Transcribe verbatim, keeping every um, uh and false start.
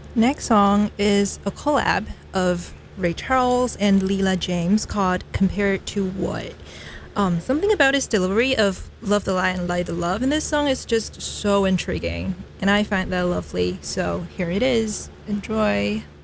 Next song is a collab of Ray Charles and Leela James called Compared to What. Um, something about his delivery of Love the Light and Light the Love in this song is just so intriguing, and I find that lovely. So here it is. Enjoy.